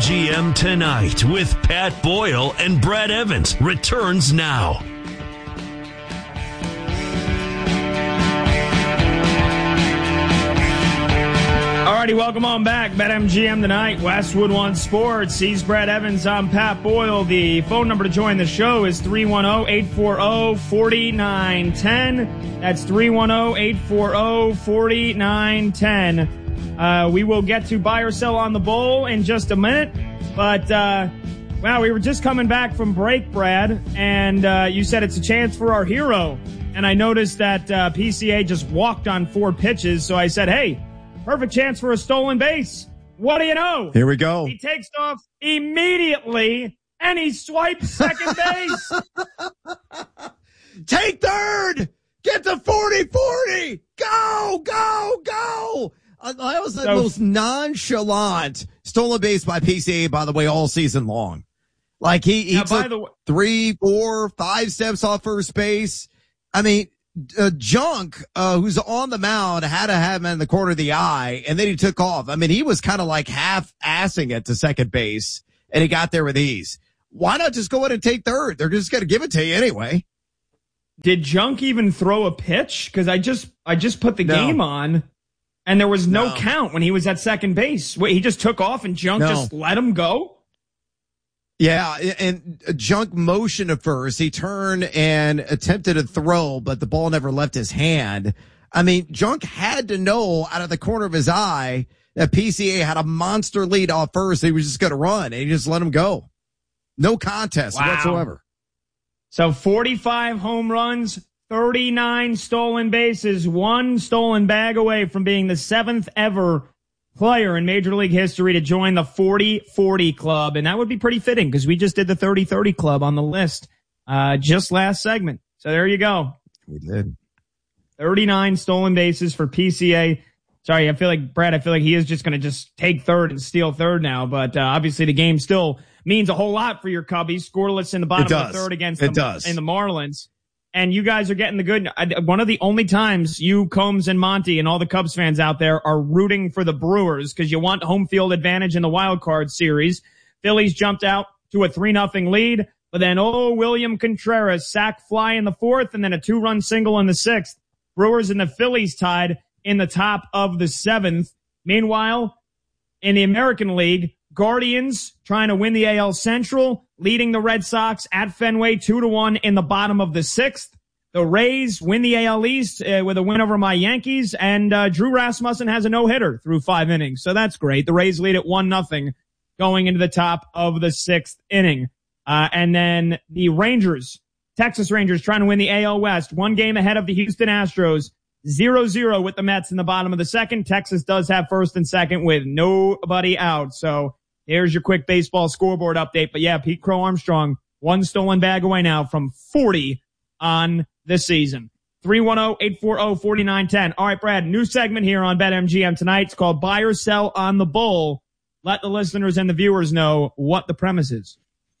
BetMGM Tonight with Pat Boyle and Brad Evans returns now. Alrighty, welcome on back. BetMGM Tonight, Westwood One Sports. He's Brad Evans. I'm Pat Boyle. The phone number to join the show is 310-840-4910. That's 310-840-4910. We will get to buy or sell on the bowl in just a minute. But, wow, we were just coming back from break, Brad, and you said it's a chance for our hero. And I noticed that PCA just walked on 4 pitches, so I said, hey, perfect chance for a stolen base. What do you know? Here we go. He takes off immediately, and he swipes second base. Take third. Get to 40-40. Go, go, go. That was the most nonchalant stolen base by PCA, by the way, all season long. Like he took 3, 4, 5 steps off first base. I mean, Junk, who's on the mound, had to have him in the corner of the eye, and then he took off. I mean, he was kind of like half-assing it to second base, and he got there with ease. Why not just go ahead and take third? They're just going to give it to you anyway. Did Junk even throw a pitch? Because I just put the game on, and there was no count when he was at second base. Wait, he just took off, and Junk just let him go? Yeah, and Junk motioned at first. He turned and attempted to throw, but the ball never left his hand. I mean, Junk had to know out of the corner of his eye that PCA had a monster lead off first. He was just going to run, and he just let him go. No contest whatsoever. So 45 home runs, 39 stolen bases, 1 stolen bag away from being the 7th ever player in Major League history to join the 40-40 club. And that would be pretty fitting because we just did the 30-30 club on the list just last segment. So there you go. We did. 39 stolen bases for PCA. Sorry, I feel like he is just going to just take third and steal third now. But obviously the game still means a whole lot for your Cubbies. Scoreless in the bottom of the third against in the Marlins. And you guys are getting the good. One of the only times you, Combs, and Monty and all the Cubs fans out there are rooting for the Brewers because you want home field advantage in the wild card series. Phillies jumped out to a 3-0 lead, but then, William Contreras sac fly in the 4th and then a 2-run single in the 6th. Brewers and the Phillies tied in the top of the 7th. Meanwhile, in the American League, Guardians trying to win the AL Central, leading the Red Sox at Fenway 2-1 in the bottom of the 6th. The Rays win the AL East with a win over my Yankees, and Drew Rasmussen has a no-hitter through 5 innings, so that's great. The Rays lead at 1-0 going into the top of the 6th inning. And then the Rangers, Texas Rangers, trying to win the AL West, 1 game ahead of the Houston Astros, 0-0 with the Mets in the bottom of the 2nd. Texas does have 1st and 2nd with nobody out, so here's your quick baseball scoreboard update. But yeah, Pete Crow Armstrong, 1 stolen bag away now from 40 on the season. 310-840-4910. All right, Brad, new segment here on BetMGM tonight. It's called Buy or Sell on the Bull. Let the listeners and the viewers know what the premise is.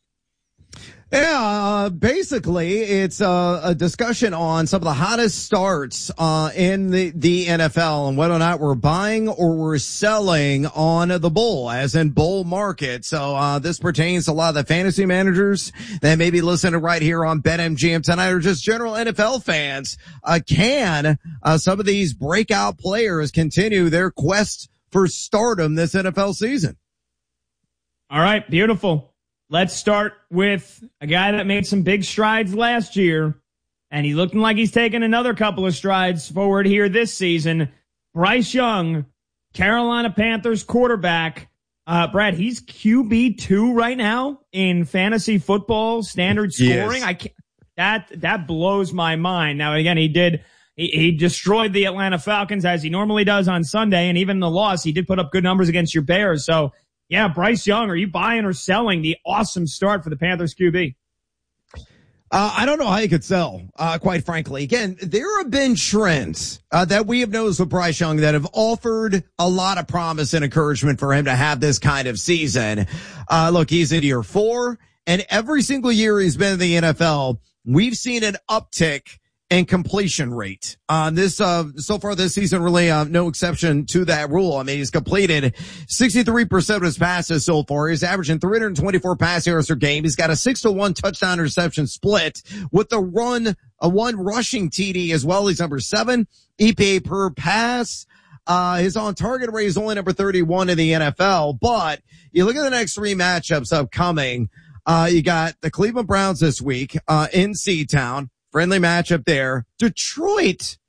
Yeah, basically it's a discussion on some of the hottest starts in the NFL and whether or not we're buying or we're selling on the bull, as in bull market. So this pertains to a lot of the fantasy managers that may be listening right here on BetMGM tonight, or just general NFL fans. Can some of these breakout players continue their quest for stardom this NFL season? All right, beautiful. Let's start with a guy that made some big strides last year, and he's looking like he's taking another couple of strides forward here this season. Bryce Young, Carolina Panthers quarterback. Brad, he's QB2 right now in fantasy football standard scoring. Yes. That blows my mind. Now, again, he destroyed the Atlanta Falcons as he normally does on Sunday, and even in the loss, he did put up good numbers against your Bears. So, yeah, Bryce Young, are you buying or selling the awesome start for the Panthers QB? I don't know how you could sell, quite frankly. Again, there have been trends that we have noticed with Bryce Young that have offered a lot of promise and encouragement for him to have this kind of season. Look, he's in year 4, and every single year he's been in the NFL, we've seen an uptick and completion rate. So far this season, really, no exception to that rule. I mean, he's completed 63% of his passes so far. He's averaging 324 pass yards per game. He's got a 6-to-1 touchdown interception split with a one rushing TD as well. He's number 7 EPA per pass. His on target rate is only number 31 in the NFL, but you look at the next 3 matchups upcoming. You got the Cleveland Browns this week, in C-Town. Friendly matchup there. Detroit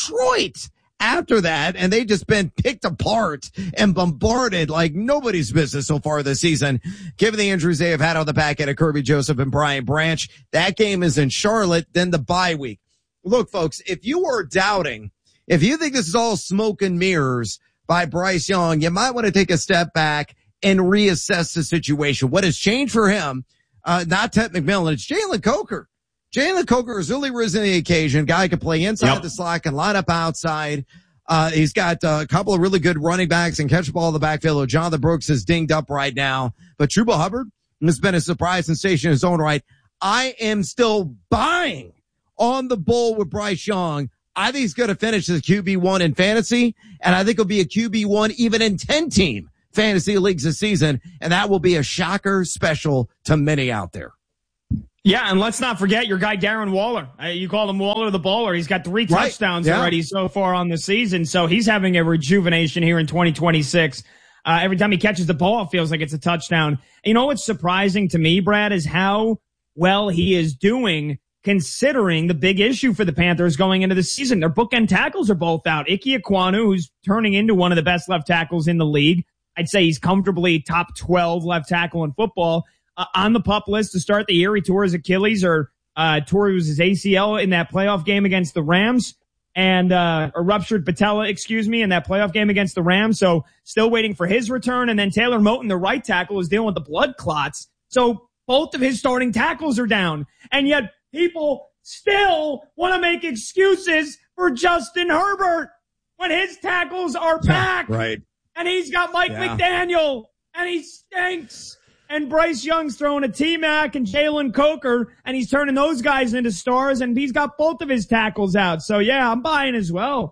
after that, and they've just been picked apart and bombarded like nobody's business so far this season. Given the injuries they have had on the back end of Kirby Joseph and Brian Branch, that game is in Charlotte, then the bye week. Look, folks, if you are doubting, if you think this is all smoke and mirrors by Bryce Young, you might want to take a step back and reassess the situation. What has changed for him, not Ted McMillan, it's Jalen Coker. Jalen Coker has really risen to the occasion. Guy can play inside the slot, can line up outside. He's got a couple of really good running backs and catch the ball in the backfield. Jonathan Brooks is dinged up right now. But Chuba Hubbard has been a surprise sensation in his own right. I am still buying on the bull with Bryce Young. I think he's going to finish as QB1 in fantasy, and I think he'll be a QB1 even in 10-team fantasy leagues this season, and that will be a shocker special to many out there. Yeah, and let's not forget your guy Darren Waller. You call him Waller the Baller. He's got 3 touchdowns already so far on the season, so he's having a rejuvenation here in 2026. Every time he catches the ball, it feels like it's a touchdown. You know what's surprising to me, Brad, is how well he is doing considering the big issue for the Panthers going into the season. Their bookend tackles are both out. Ike Ekwonu, who's turning into one of the best left tackles in the league. I'd say he's comfortably top 12 left tackle in football. On the PUP list to start the year, he tore his Achilles or tore his ACL in that playoff game against the Rams and or ruptured patella, in that playoff game against the Rams. So still waiting for his return. And then Taylor Moton, the right tackle, is dealing with the blood clots. So both of his starting tackles are down. And yet people still want to make excuses for Justin Herbert when his tackles are back. Right. And he's got Mike McDaniel and he stinks. And Bryce Young's throwing a T-Mac and Jalen Coker, and he's turning those guys into stars, and he's got both of his tackles out. So, yeah, I'm buying as well.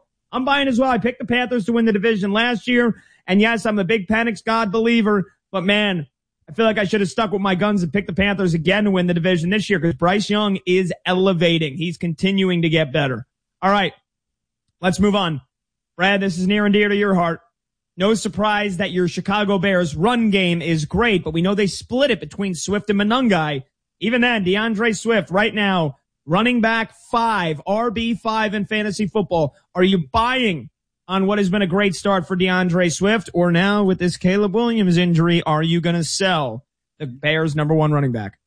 I picked the Panthers to win the division last year, and yes, I'm a big Penix God believer, but, man, I feel like I should have stuck with my guns and picked the Panthers again to win the division this year because Bryce Young is elevating. He's continuing to get better. All right, let's move on. Brad, this is near and dear to your heart. No surprise that your Chicago Bears run game is great, but we know they split it between Swift and Monangai. Even then, DeAndre Swift right now, running back 5, RB5 in fantasy football. Are you buying on what has been a great start for DeAndre Swift? Or now with this Caleb Williams injury, are you going to sell the Bears' number 1 running back?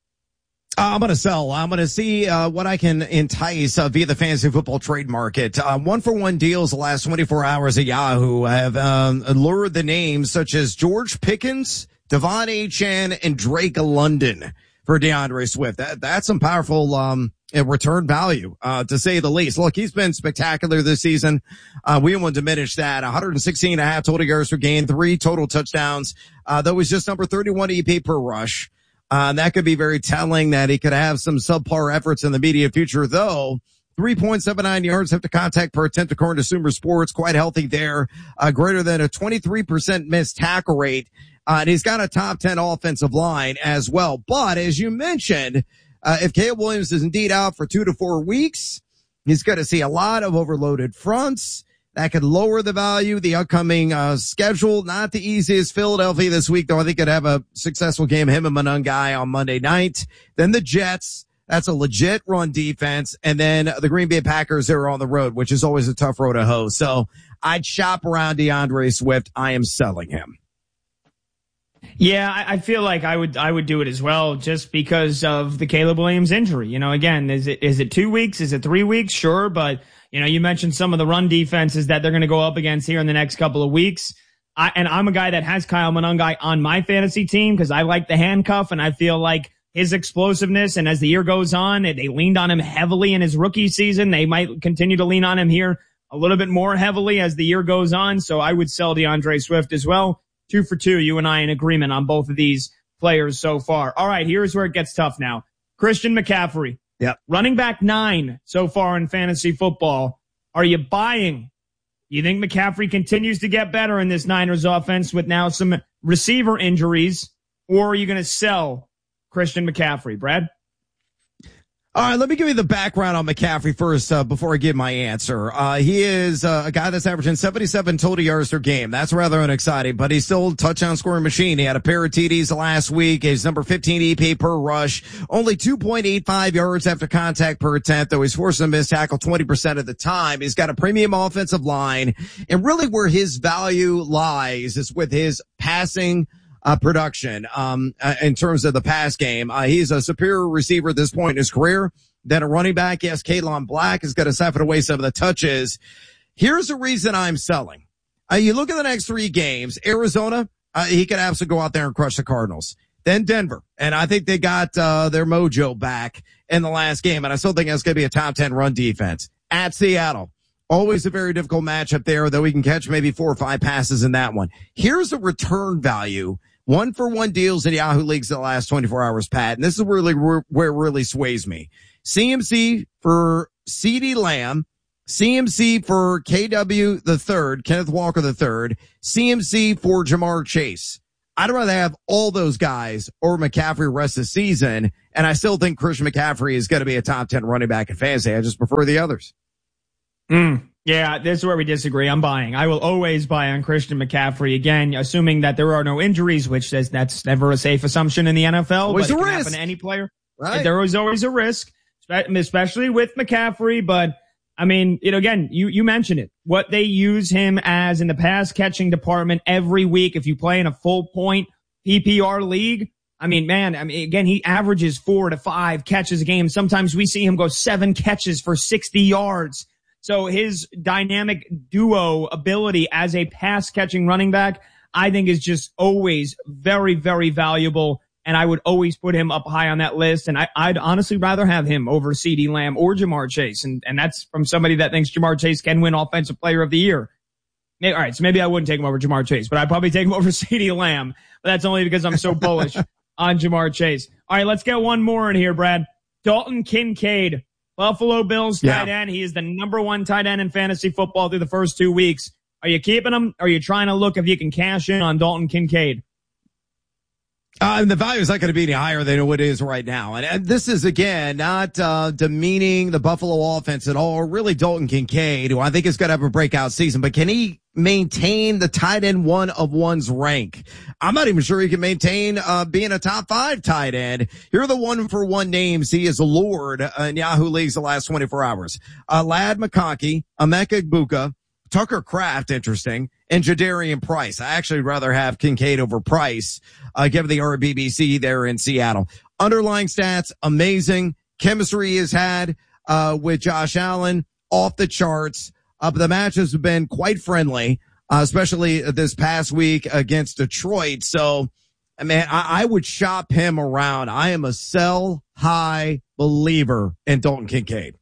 I'm going to sell. I'm going to see what I can entice via the fantasy football trade market. 1-for-1 deals the last 24 hours at Yahoo have lured the names such as George Pickens, Devon Achane, and Drake London for DeAndre Swift. That's some powerful return value, to say the least. Look, he's been spectacular this season. We won't diminish that. 116.5 total yards per game, 3 total touchdowns. Though he's just number 31 EP per rush. That could be very telling that he could have some subpar efforts in the immediate future, though. 3.79 yards after contact per attempt according to Sumer Sports. Quite healthy there. Greater than a 23% missed tackle rate. And he's got a top 10 offensive line as well. But as you mentioned, if Caleb Williams is indeed out for 2 to 4 weeks, he's going to see a lot of overloaded fronts. That could lower the value. The upcoming schedule, not the easiest. Philadelphia this week, though I think could have a successful game. Him and Monangai on Monday night. Then the Jets. That's a legit run defense. And then the Green Bay Packers are on the road, which is always a tough road to hoe. So I'd shop around DeAndre Swift. I am selling him. Yeah, I feel like I would do it as well just because of the Caleb Williams injury. You know, again, is it 2 weeks? Is it 3 weeks? Sure. But, you know, you mentioned some of the run defenses that they're going to go up against here in the next couple of weeks. I'm a guy that has Kyle Monangai on my fantasy team because I like the handcuff and I feel like his explosiveness. And as the year goes on, they leaned on him heavily in his rookie season. They might continue to lean on him here a little bit more heavily as the year goes on. So I would sell DeAndre Swift as well. 2 for 2, you and I in agreement on both of these players so far. All right, here's where it gets tough now. Christian McCaffrey. Yep. Running back 9 so far in fantasy football. Are you buying? You think McCaffrey continues to get better in this Niners offense with now some receiver injuries, or are you going to sell Christian McCaffrey, Brad? All right, let me give you the background on McCaffrey first before I give my answer. He is a guy that's averaging 77 total yards per game. That's rather unexciting, but he's still a touchdown scoring machine. He had a pair of TDs last week. He's number 15 EP per rush, only 2.85 yards after contact per attempt, though he's forced to miss tackle 20% of the time. He's got a premium offensive line, and really where his value lies is with his passing production, in terms of the pass game. He's a superior receiver at this point in his career than a running back. Yes, Kalen Black is going to siphon away some of the touches. Here's the reason I'm selling. You look at the next 3 games, Arizona, he could absolutely go out there and crush the Cardinals. Then Denver, and I think they got, their mojo back in the last game, and I still think that's going to be a top 10 run defense. At Seattle, always a very difficult matchup there, though he can catch maybe 4 or 5 passes in that one. Here's the return value. 1-for-1 deals in Yahoo Leagues in the last 24 hours, Pat. And this is really where it really sways me. CMC for CeeDee Lamb, CMC for KW the third, Kenneth Walker the third, CMC for Jamar Chase. I'd rather have all those guys or McCaffrey the rest of the season. And I still think Christian McCaffrey is going to be a top 10 running back in fantasy. I just prefer the others. Yeah, this is where we disagree. I'm buying. I will always buy on Christian McCaffrey. Again, assuming that there are no injuries, which says that's never a safe assumption in the NFL. Always but it a can risk. happen to any player. Right. There is always a risk, especially with McCaffrey. But I mean, again, you mentioned it. What they use him as in the pass catching department every week. If you play in a full point PPR league, I mean, man, again, he averages 4 to 5 catches a game. Sometimes we see him go 7 catches for 60 yards. So his dynamic duo ability as a pass catching running back, I think is just always very, very valuable. And I would always put him up high on that list. And I'd honestly rather have him over CeeDee Lamb or Jamar Chase. And that's from somebody that thinks Jamar Chase can win Offensive Player of the Year. All right. So maybe I wouldn't take him over Jamar Chase, but I'd probably take him over CeeDee Lamb. But that's only because I'm so bullish on Jamar Chase. All right. Let's get one more in here, Brad. Dalton Kincaid. Buffalo Bills tight end. He is the number 1 tight end in fantasy football through the first 2 weeks. Are you keeping him? Or are you trying to look if you can cash in on Dalton Kincaid? And the value is not going to be any higher than what it is right now. And this is, again, not demeaning the Buffalo offense at all, or really Dalton Kincaid, who I think is going to have a breakout season. But can he maintain the tight end 1 of 1's rank? I'm not even sure he can maintain being a top 5 tight end. Here are the 1-for-1 names he has lured in Yahoo Leagues the last 24 hours. Ladd McConkey, Emeka Egbuka, Tucker Kraft, interesting, and Jadarian Price. I actually rather have Kincaid over Price, given the RBBC there in Seattle. Underlying stats, amazing. Chemistry he's had, with Josh Allen, off the charts. But the matches have been quite friendly, especially this past week against Detroit. So, man, I would shop him around. I am a sell high believer in Dalton Kincaid.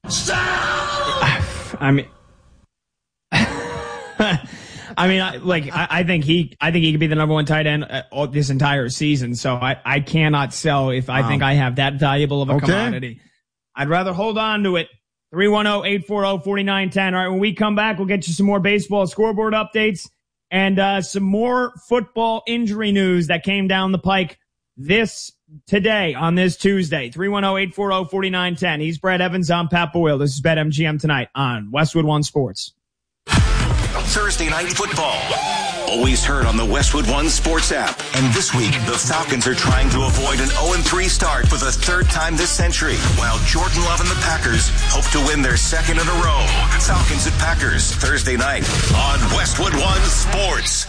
I think he could be the number 1 tight end this entire season. So I cannot sell if I think I have that valuable of a commodity. I'd rather hold on to it. 310-840-4910. All right. When we come back, we'll get you some more baseball scoreboard updates and, some more football injury news that came down the pike today on this Tuesday. 310-840-4910. He's Brad Evans. I'm Pat Boyle. This is BetMGM tonight on Westwood One Sports. Thursday Night Football. Always heard on the Westwood One Sports app. And this week, the Falcons are trying to avoid an 0-3 start for the 3rd time this century, while Jordan Love and the Packers hope to win their 2nd in a row. Falcons at Packers, Thursday night on Westwood One Sports.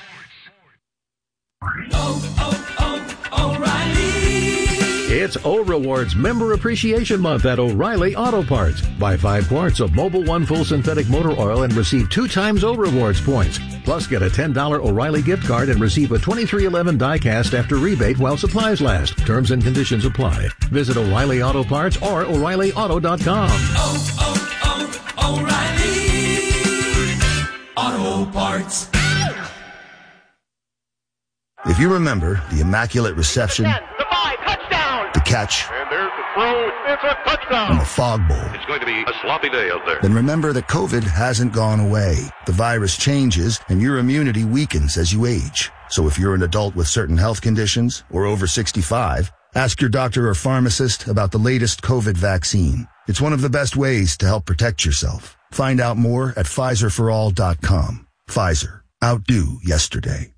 O'Reilly. It's O-Rewards Member Appreciation Month at O'Reilly Auto Parts. Buy 5 quarts of Mobil 1 full synthetic motor oil and receive 2 times O-Rewards points. Plus, get a $10 O'Reilly gift card and receive a 2311 die-cast after rebate while supplies last. Terms and conditions apply. Visit O'Reilly Auto Parts or O'ReillyAuto.com. O'Reilly Auto Parts. If you remember the Immaculate Reception, the 5, touchdown! the catch, And there's the throw. It's a touchdown. From a fog bowl. It's going to be a sloppy day out there. Then remember that COVID hasn't gone away. The virus changes and your immunity weakens as you age. So if you're an adult with certain health conditions or over 65, ask your doctor or pharmacist about the latest COVID vaccine. It's one of the best ways to help protect yourself. Find out more at PfizerForAll.com. Pfizer. Outdo yesterday.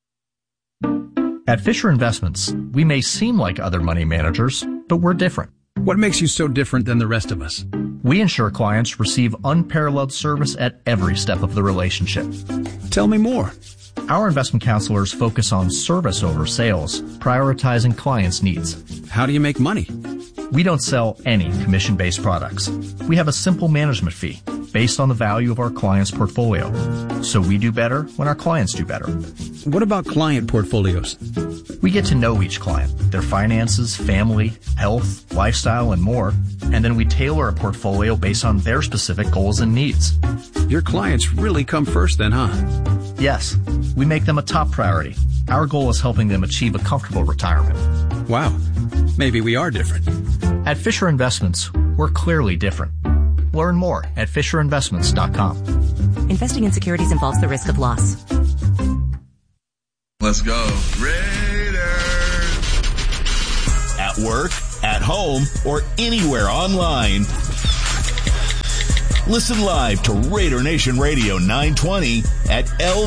At Fisher Investments, we may seem like other money managers, but we're different. What makes you so different than the rest of us? We ensure clients receive unparalleled service at every step of the relationship. Tell me more. Our investment counselors focus on service over sales, prioritizing clients' needs. How do you make money? We don't sell any commission-based products. We have a simple management fee based on the value of our client's portfolio. So we do better when our clients do better. What about client portfolios? We get to know each client, their finances, family, health, lifestyle, and more, and then we tailor a portfolio based on their specific goals and needs. Your clients really come first then, huh? Yes, we make them a top priority. Our goal is helping them achieve a comfortable retirement. Wow, maybe we are different. At Fisher Investments, we're clearly different. Learn more at FisherInvestments.com. Investing in securities involves the risk of loss. Let's go. Raiders! At work, at home, or anywhere online. Listen live to Raider Nation Radio 920 at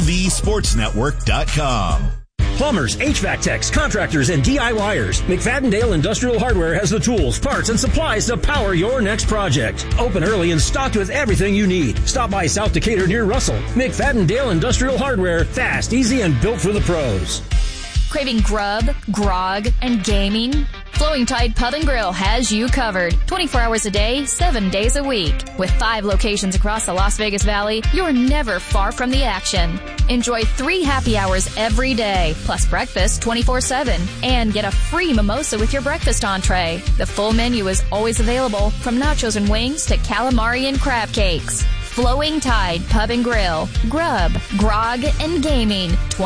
lvsportsnetwork.com. Plumbers, HVAC techs, contractors, and DIYers. McFadden-Dale Industrial Hardware has the tools, parts, and supplies to power your next project. Open early and stocked with everything you need. Stop by South Decatur near Russell. McFadden-Dale Industrial Hardware. Fast, easy, and built for the pros. Craving grub, grog, and gaming? Flowing Tide Pub and Grill has you covered. 24 hours a day, 7 days a week. With 5 locations across the Las Vegas Valley, you're never far from the action. Enjoy 3 happy hours every day, plus breakfast 24/7. And get a free mimosa with your breakfast entree. The full menu is always available, from nachos and wings to calamari and crab cakes. Flowing Tide Pub and Grill. Grub, grog, and gaming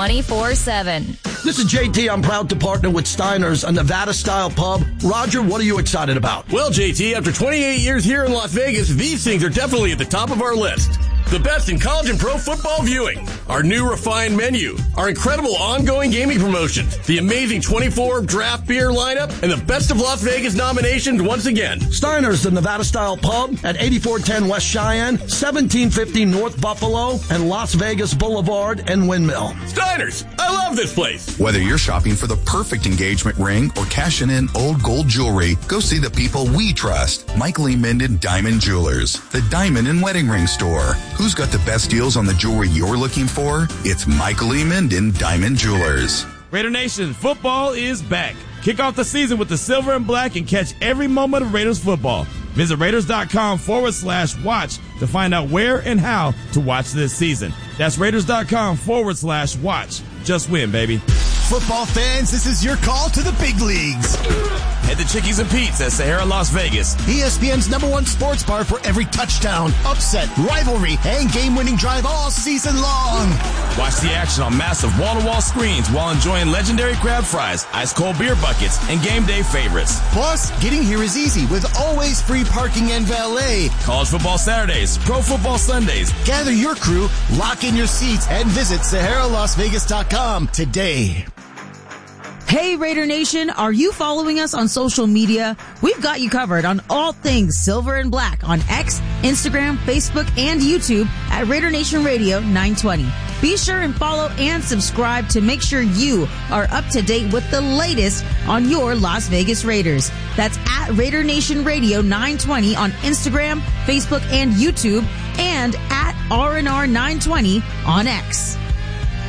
24/7. This is JT. I'm proud to partner with Steiner's, a Nevada-style pub. Roger, what are you excited about? Well, JT, after 28 years here in Las Vegas, these things are definitely at the top of our list. The best in college and pro football viewing, our new refined menu, our incredible ongoing gaming promotions, the amazing 24 draft beer lineup, and the Best of Las Vegas nominations once again. Steiner's, the Nevada-style pub at 8410 West Cheyenne, 1750 North Buffalo, and Las Vegas Boulevard and Windmill. Steiner's, I love this place. Whether you're shopping for the perfect engagement ring or cashing in old gold jewelry, go see the people we trust. Michael E. Minden Diamond Jewelers, the diamond and wedding ring store. Who's got the best deals on the jewelry you're looking for? It's Michael E. Minden Diamond Jewelers. Raider Nation, football is back. Kick off the season with the silver and black and catch every moment of Raiders football. Visit Raiders.com/watch to find out where and how to watch this season. That's Raiders.com/watch. Just win, baby. Football fans, this is your call to the big leagues. Head to Chickies and Pete's at Sahara, Las Vegas. ESPN's #1 sports bar for every touchdown, upset, rivalry, and game-winning drive all season long. Watch the action on massive wall-to-wall screens while enjoying legendary crab fries, ice-cold beer buckets, and game day favorites. Plus, getting here is easy with always free parking and valet. College football Saturdays, pro football Sundays. Gather your crew, lock in your seats, and visit SaharaLasVegas.com today. Hey Raider Nation, are you following us on social media? We've got you covered on all things silver and black on X, Instagram, Facebook, and YouTube at Raider Nation Radio 920. Be sure and follow and subscribe to make sure you are up to date with the latest on your Las Vegas Raiders. That's at Raider Nation Radio 920 on Instagram, Facebook, and YouTube, and at RNR 920 on X.